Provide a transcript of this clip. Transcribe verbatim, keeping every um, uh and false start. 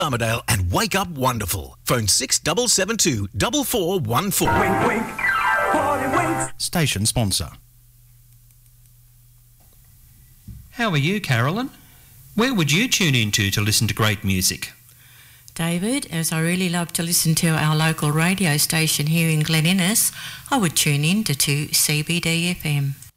Armidale and wake up wonderful. Phone six seven seven two four four one four. Wink, wink. Paulie winks. Station sponsor. How are you, Carolyn? Where would you tune into to listen to great music? David, as I really love to listen to our local radio station here in Glen Innes, I would tune in to two C B D F M.